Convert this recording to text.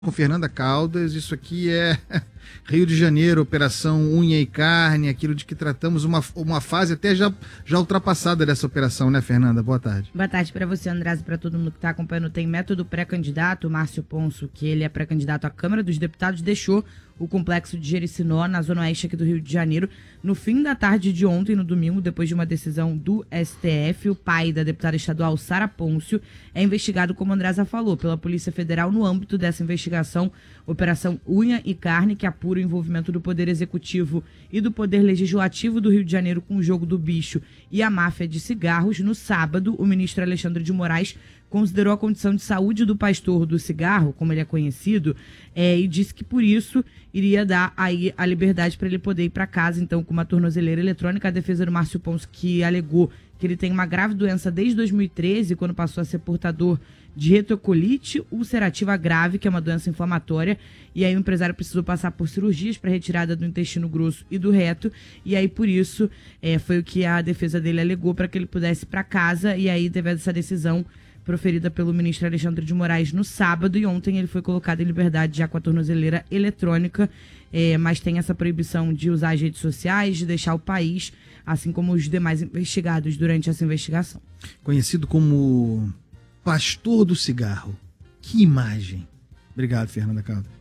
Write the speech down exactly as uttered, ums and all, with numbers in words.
Com Fernanda Caldas, isso aqui é Rio de Janeiro, Operação Unha e Carne, aquilo de que tratamos uma, uma fase até já, já ultrapassada dessa operação, né, Fernanda? Boa tarde. Boa tarde para você, Andrés, e para todo mundo que está acompanhando. Tem método pré-candidato, Márcio Ponço, que ele é pré-candidato à Câmara dos Deputados, deixou o complexo de Jericinó, na zona oeste aqui do Rio de Janeiro, no fim da tarde de ontem, no domingo, depois de uma decisão do S T F. O pai da deputada estadual Sara Pôncio é investigado, como a Andresa falou, pela Polícia Federal no âmbito dessa investigação, Operação Unha e Carne, que apura o envolvimento do Poder Executivo e do Poder Legislativo do Rio de Janeiro com o jogo do bicho e a máfia de cigarros. No sábado, o ministro Alexandre de Moraes considerou a condição de saúde do pastor do cigarro, como ele é conhecido, é, e disse que por isso iria dar aí a liberdade para ele poder ir para casa, então, com uma tornozeleira eletrônica. A defesa do Márcio Ponço, que alegou que ele tem uma grave doença desde dois mil e treze, quando passou a ser portador de retocolite ulcerativa grave, que é uma doença inflamatória, e aí o empresário precisou passar por cirurgias para retirada do intestino grosso e do reto, e aí por isso é, foi o que a defesa dele alegou para que ele pudesse ir para casa, e aí teve essa decisão proferida pelo ministro Alexandre de Moraes no sábado, e ontem ele foi colocado em liberdade já com a tornozeleira eletrônica, é, mas tem essa proibição de usar as redes sociais, de deixar o país, assim como os demais investigados durante essa investigação. Conhecido como pastor do cigarro. Que imagem. Obrigado, Fernanda Caldas.